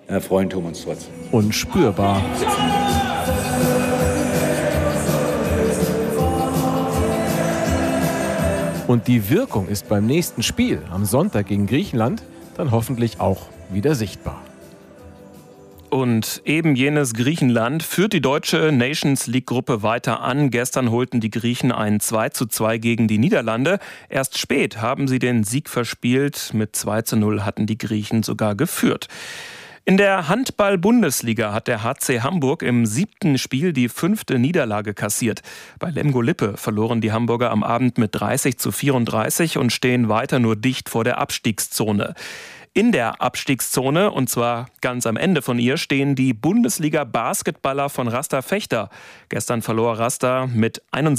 erfreuen tun wir uns trotzdem. Und spürbar. Und die Wirkung ist beim nächsten Spiel am Sonntag gegen Griechenland dann hoffentlich auch wieder sichtbar. Und eben jenes Griechenland führt die deutsche Nations-League-Gruppe weiter an. Gestern holten die Griechen ein 2:2 gegen die Niederlande. Erst spät haben sie den Sieg verspielt. Mit 2:0 hatten die Griechen sogar geführt. In der Handball-Bundesliga hat der HC Hamburg im 7. Spiel die 5. Niederlage kassiert. Bei Lemgo Lippe verloren die Hamburger am Abend mit 30:34 und stehen weiter nur dicht vor der Abstiegszone. In der Abstiegszone, und zwar ganz am Ende von ihr, stehen die Bundesliga-Basketballer von Rasta Vechta. Gestern verlor Rasta mit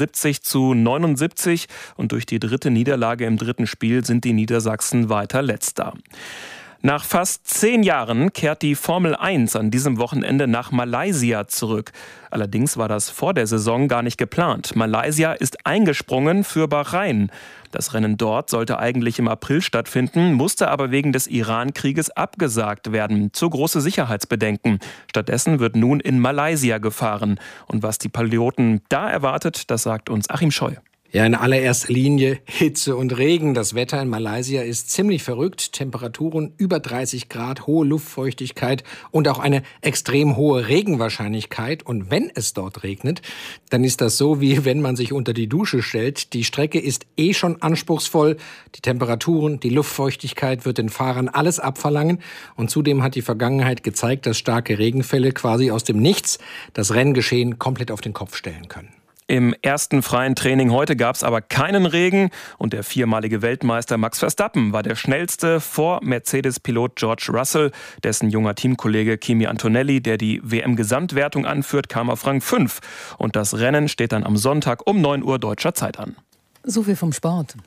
71:79 und durch die 3. Niederlage im 3. Spiel sind die Niedersachsen weiter Letzter. Nach fast 10 Jahren kehrt die Formel 1 an diesem Wochenende nach Malaysia zurück. Allerdings war das vor der Saison gar nicht geplant. Malaysia ist eingesprungen für Bahrain. Das Rennen dort sollte eigentlich im April stattfinden, musste aber wegen des Iran-Krieges abgesagt werden. Zu große Sicherheitsbedenken. Stattdessen wird nun in Malaysia gefahren. Und was die Piloten da erwartet, das sagt uns Achim Scheu. Ja, in allererster Linie Hitze und Regen. Das Wetter in Malaysia ist ziemlich verrückt. Temperaturen über 30 Grad, hohe Luftfeuchtigkeit und auch eine extrem hohe Regenwahrscheinlichkeit. Und wenn es dort regnet, dann ist das so, wie wenn man sich unter die Dusche stellt. Die Strecke ist schon anspruchsvoll. Die Temperaturen, die Luftfeuchtigkeit wird den Fahrern alles abverlangen. Und zudem hat die Vergangenheit gezeigt, dass starke Regenfälle quasi aus dem Nichts das Renngeschehen komplett auf den Kopf stellen können. Im ersten freien Training heute gab es aber keinen Regen und der 4-malige Weltmeister Max Verstappen war der schnellste vor Mercedes-Pilot George Russell. Dessen junger Teamkollege Kimi Antonelli, der die WM-Gesamtwertung anführt, kam auf Rang 5. Und das Rennen steht dann am Sonntag um 9 Uhr deutscher Zeit an. So viel vom Sport.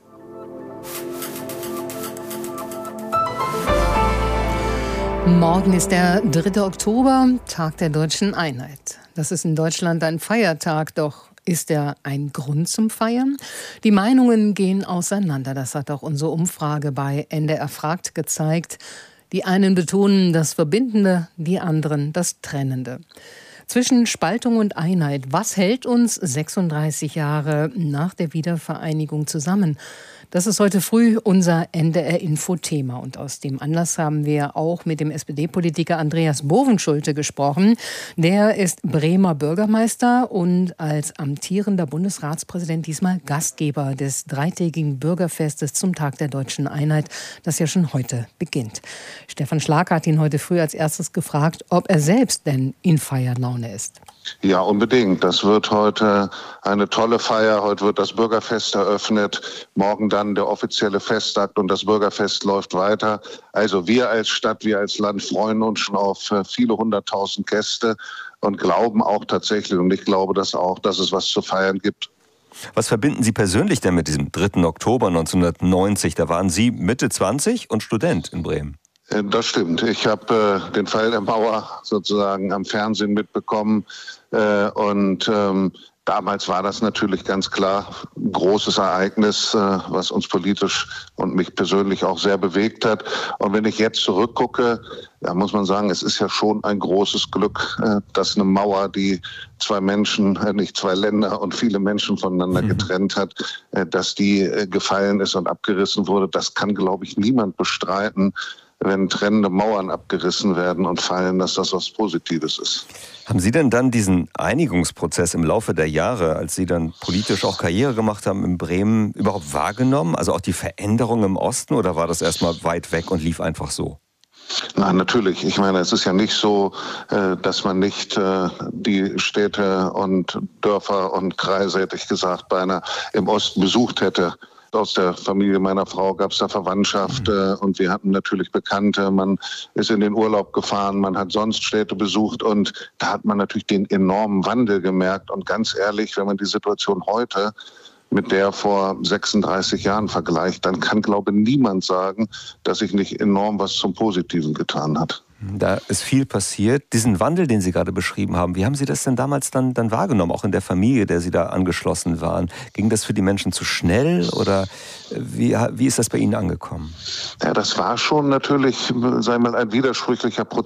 Morgen ist der 3. Oktober, Tag der Deutschen Einheit. Das ist in Deutschland ein Feiertag, doch ist er ein Grund zum Feiern? Die Meinungen gehen auseinander. Das hat auch unsere Umfrage bei NDR fragt gezeigt. Die einen betonen das Verbindende, die anderen das Trennende. Zwischen Spaltung und Einheit, was hält uns 36 Jahre nach der Wiedervereinigung zusammen? Das ist heute früh unser NDR-Info-Thema. Und aus dem Anlass haben wir auch mit dem SPD-Politiker Andreas Bovenschulte gesprochen. Der ist Bremer Bürgermeister und als amtierender Bundesratspräsident diesmal Gastgeber des 3-tägigen Bürgerfestes zum Tag der Deutschen Einheit, das ja schon heute beginnt. Stefan Schlag hat ihn heute früh als erstes gefragt, ob er selbst denn in Feierlaune ist. Ja, unbedingt. Das wird heute eine tolle Feier. Heute wird das Bürgerfest eröffnet. Morgen dann der offizielle Festakt und das Bürgerfest läuft weiter. Also wir als Stadt, wir als Land freuen uns schon auf viele 100.000 Gäste und glauben auch tatsächlich, und ich glaube das auch, dass es was zu feiern gibt. Was verbinden Sie persönlich denn mit diesem 3. Oktober 1990? Da waren Sie Mitte 20 und Student in Bremen. Das stimmt. Ich habe den Fall der Mauer sozusagen am Fernsehen mitbekommen und damals war das natürlich ganz klar ein großes Ereignis, was uns politisch und mich persönlich auch sehr bewegt hat. Und wenn ich jetzt zurückgucke, da muss man sagen, es ist ja schon ein großes Glück, dass eine Mauer, die zwei Menschen, nicht zwei Länder und viele Menschen voneinander getrennt hat, dass die gefallen ist und abgerissen wurde. Das kann, glaube ich, niemand bestreiten. Wenn trennende Mauern abgerissen werden und fallen, dass das was Positives ist. Haben Sie denn dann diesen Einigungsprozess im Laufe der Jahre, als Sie dann politisch auch Karriere gemacht haben in Bremen, überhaupt wahrgenommen? Also auch die Veränderung im Osten, oder war das erstmal weit weg und lief einfach so? Nein, natürlich. Ich meine, es ist ja nicht so, dass man nicht die Städte und Dörfer und Kreise, hätte ich gesagt, beinahe im Osten besucht hätte. Aus der Familie meiner Frau gab es da Verwandtschaft und wir hatten natürlich Bekannte. Man ist in den Urlaub gefahren, man hat sonst Städte besucht und da hat man natürlich den enormen Wandel gemerkt. Und ganz ehrlich, wenn man die Situation heute mit der vor 36 Jahren vergleicht, dann kann, glaube ich, niemand sagen, dass sich nicht enorm was zum Positiven getan hat. Da ist viel passiert. Diesen Wandel, den Sie gerade beschrieben haben, wie haben Sie das denn damals dann wahrgenommen, auch in der Familie, der Sie da angeschlossen waren? Ging das für die Menschen zu schnell oder wie ist das bei Ihnen angekommen? Ja, das war schon natürlich, sagen wir mal, ein widersprüchlicher Prozess.